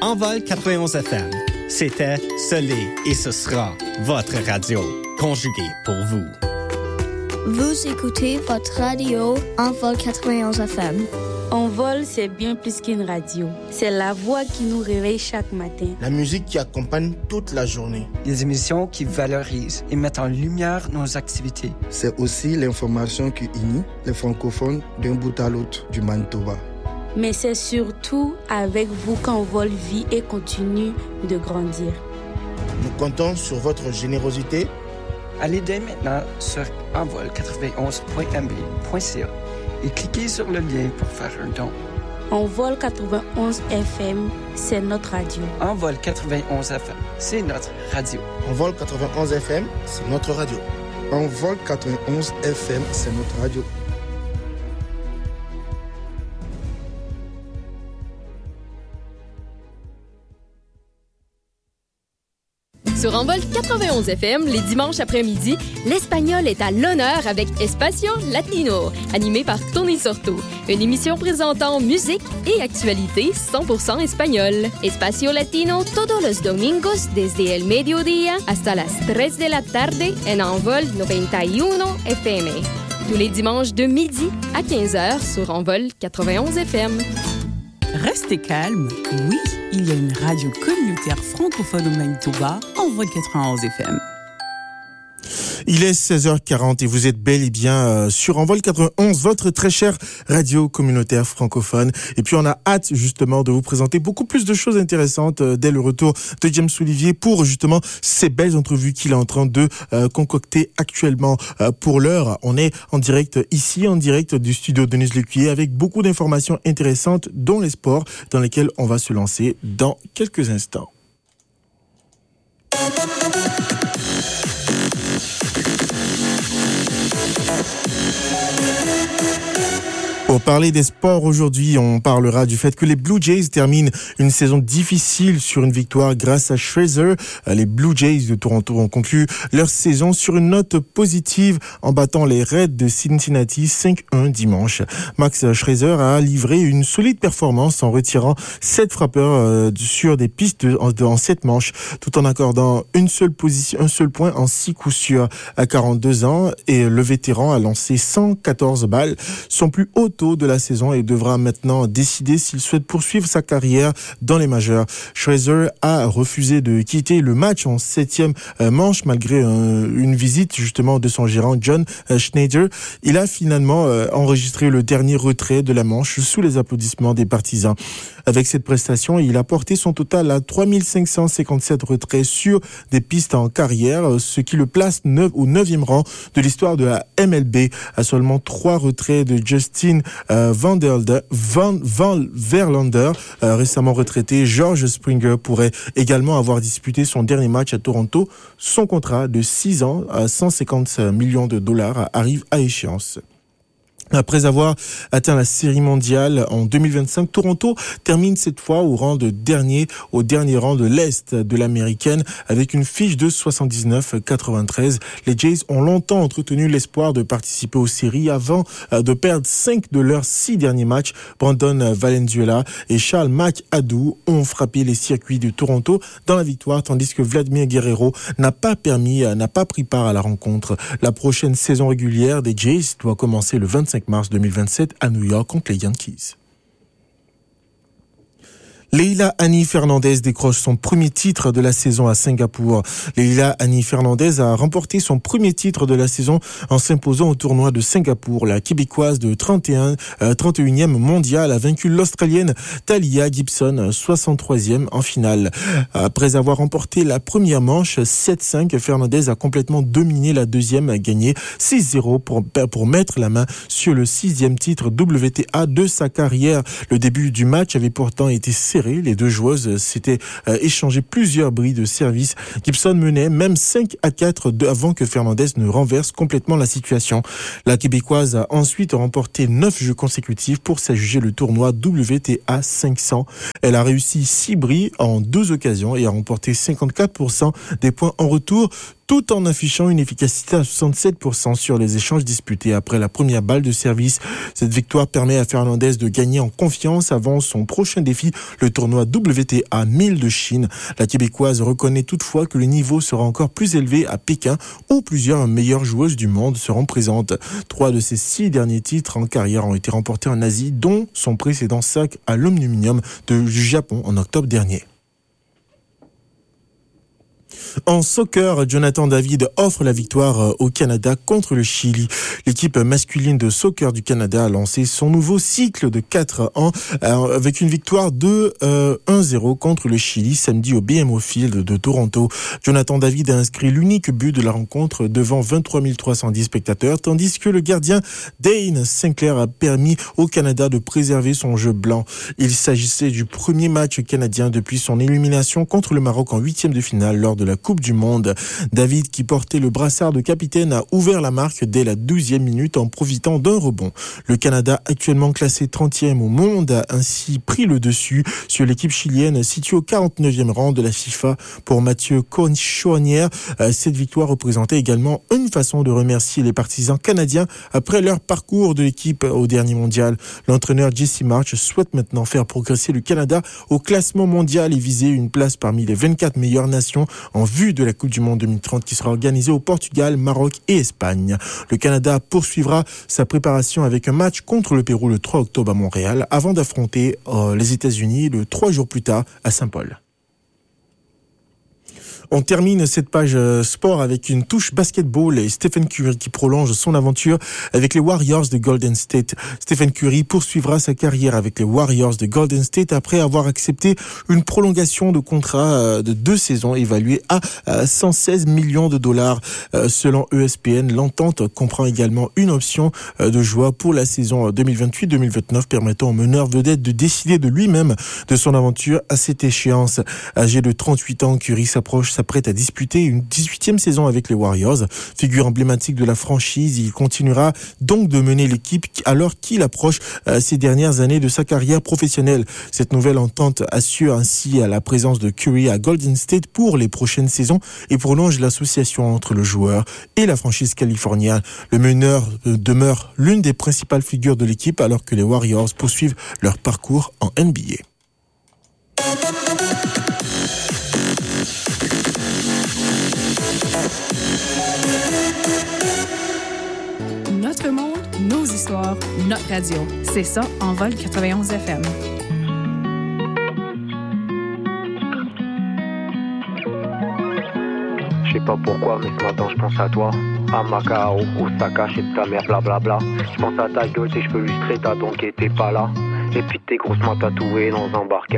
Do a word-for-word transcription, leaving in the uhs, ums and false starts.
Envol quatre-vingt-onze F M. C'était, ce l'est et ce sera votre radio, conjuguée pour vous. Vous écoutez votre radio Envol quatre-vingt-onze F M. Envol, c'est bien plus qu'une radio. C'est la voix qui nous réveille chaque matin. La musique qui accompagne toute la journée. Les émissions qui valorisent et mettent en lumière nos activités. C'est aussi l'information qui unit les francophones d'un bout à l'autre du Manitoba. Mais c'est surtout avec vous qu'Envol vit et continue de grandir. Nous comptons sur votre générosité. Allez dès maintenant sur envol quatre-vingt-onze point m b point c a et cliquez sur le lien pour faire un don. Envol quatre-vingt-onze F M, c'est notre radio. Envol quatre-vingt-onze F M, c'est notre radio. Envol quatre-vingt-onze F M, c'est notre radio. Envol quatre-vingt-onze F M, c'est notre radio. Sur Envol quatre-vingt-onze F M, les dimanches après-midi, l'espagnol est à l'honneur avec Espacio Latino, animé par Tony Sorto. Une émission présentant musique et actualité cent pour cent espagnol. Espacio Latino todos los domingos desde el mediodía hasta las tres de la tarde en Envol noventa y uno F M. Tous les dimanches de midi à quinze heures sur Envol quatre-vingt-onze F M. Restez calme, oui, il y a une radio communautaire francophone au Manitoba, Envol quatre-vingt-onze F M. Il est seize heures quarante et vous êtes bel et bien euh, sur Envol quatre-vingt-onze, votre très chère radio communautaire francophone. Et puis on a hâte justement de vous présenter beaucoup plus de choses intéressantes euh, dès le retour de James Olivier pour justement ces belles entrevues qu'il est en train de euh, concocter actuellement. Euh, pour l'heure, on est en direct ici, en direct du studio Denise Lecuyer avec beaucoup d'informations intéressantes dont les sports dans lesquels on va se lancer dans quelques instants. Pour parler des sports aujourd'hui, on parlera du fait que les Blue Jays terminent une saison difficile sur une victoire grâce à Scherzer. Les Blue Jays de Toronto ont conclu leur saison sur une note positive en battant les Reds de Cincinnati cinq un dimanche. Max Scherzer a livré une solide performance en retirant sept frappeurs sur des pistes en sept manches, tout en accordant une seule position, un seul point en six coups sûrs. À quarante-deux ans, et le vétéran a lancé cent quatorze balles, son plus haut taux de la saison, et devra maintenant décider s'il souhaite poursuivre sa carrière dans les majeurs. Scherzer a refusé de quitter le match en septième manche malgré euh, une visite justement de son gérant John Schneider. Il a finalement euh, enregistré le dernier retrait de la manche sous les applaudissements des partisans. Avec cette prestation, il a porté son total à trois mille cinq cent cinquante-sept retraits sur des pistes en carrière, ce qui le place neuf, au neuvième rang de l'histoire de la M L B, à seulement trois retraits de Justin euh, Van, Van, Van Verlander. Euh, récemment retraité, George Springer pourrait également avoir disputé son dernier match à Toronto. Son contrat de six ans à cent cinquante millions de dollars arrive à échéance. Après avoir atteint la série mondiale en deux mille vingt-cinq, Toronto termine cette fois au rang de dernier, au dernier rang de l'Est de l'américaine avec une fiche de soixante-dix-neuf quatre-vingt-treize. Les Jays ont longtemps entretenu l'espoir de participer aux séries avant de perdre cinq de leurs six derniers matchs. Brandon Valenzuela et Charles McAdoo ont frappé les circuits de Toronto dans la victoire, tandis que Vladimir Guerrero n'a pas permis, n'a pas pris part à la rencontre. La prochaine saison régulière des Jays doit commencer le vingt-cinq mars deux mille vingt-sept à New York contre les Yankees. Leila Annie Fernandez décroche son premier titre de la saison à Singapour. Leila Annie Fernandez a remporté son premier titre de la saison en s'imposant au tournoi de Singapour. La Québécoise de trente et un, euh, trente et unième mondiale a vaincu l'Australienne Talia Gibson, soixante-troisième en finale. Après avoir remporté la première manche sept cinq, Fernandez a complètement dominé la deuxième, a gagné six zéro pour, pour mettre la main sur le sixième titre W T A de sa carrière. Le début du match avait pourtant été serré. Les deux joueuses s'étaient euh, échangé plusieurs bris de service. Gibson menait même cinq à quatre avant que Fernandez ne renverse complètement la situation. La Québécoise a ensuite remporté neuf jeux consécutifs pour s'adjuger le tournoi W T A cinq cents. Elle a réussi six bris en deux occasions et a remporté cinquante-quatre pour cent des points en retour. tout en affichant une efficacité à soixante-sept pour cent sur les échanges disputés après la première balle de service. Cette victoire permet à Fernandez de gagner en confiance avant son prochain défi, le tournoi W T A mille de Chine. La Québécoise reconnaît toutefois que le niveau sera encore plus élevé à Pékin, où plusieurs meilleures joueuses du monde seront présentes. Trois de ses six derniers titres en carrière ont été remportés en Asie, dont son précédent sac à l'aluminium du Japon en octobre dernier. En soccer, Jonathan David offre la victoire au Canada contre le Chili. L'équipe masculine de soccer du Canada a lancé son nouveau cycle de quatre ans avec une victoire de un zéro contre le Chili samedi au B M O Field de Toronto. Jonathan David a inscrit l'unique but de la rencontre devant vingt-trois mille trois cent dix spectateurs, tandis que le gardien Dane Sinclair a permis au Canada de préserver son jeu blanc. Il s'agissait du premier match canadien depuis son élimination contre le Maroc en huitième de finale lors de la Coupe du Monde. David, qui portait le brassard de capitaine, a ouvert la marque dès la douzième minute en profitant d'un rebond. Le Canada, actuellement classé trentième au monde, a ainsi pris le dessus sur l'équipe chilienne située au quarante-neuvième rang de la FIFA. Pour Mathieu Conchonière, cette victoire représentait également une façon de remercier les partisans canadiens après leur parcours de l'équipe au dernier mondial. L'entraîneur Jesse March souhaite maintenant faire progresser le Canada au classement mondial et viser une place parmi les vingt-quatre meilleures nations en vue de la Coupe du Monde deux mille trente qui sera organisée au Portugal, Maroc et Espagne. Le Canada poursuivra sa préparation avec un match contre le Pérou le trois octobre à Montréal avant d'affronter euh, les États-Unis le trois jours plus tard à Saint-Paul. On termine cette page sport avec une touche basketball et Stephen Curry qui prolonge son aventure avec les Warriors de Golden State. Stephen Curry poursuivra sa carrière avec les Warriors de Golden State après avoir accepté une prolongation de contrat de deux saisons évaluée à cent seize millions de dollars. Selon E S P N, l'entente comprend également une option de joueur pour la saison deux mille vingt-huit deux mille vingt-neuf permettant au meneur vedette de décider de lui-même de son aventure à cette échéance. Âgé de trente-huit ans, Curry s'approche s'apprête à disputer une dix-huitième saison avec les Warriors. Figure emblématique de la franchise, il continuera donc de mener l'équipe alors qu'il approche euh, ces dernières années de sa carrière professionnelle. Cette nouvelle entente assure ainsi la présence de Curry à Golden State pour les prochaines saisons et prolonge l'association entre le joueur et la franchise californienne. Le meneur euh, demeure l'une des principales figures de l'équipe alors que les Warriors poursuivent leur parcours en N B A. Notre monde, nos histoires, notre radio. C'est ça, Envol quatre-vingt-onze F M. Je sais pas pourquoi, mais ce matin je pense à toi. À Macao, Osaka, chez ta mère, blablabla. Je pense à ta gueule, tes cheveux lustrés, t'as donc été pas là. Et puis tes grosses mains tatouées dans un bar.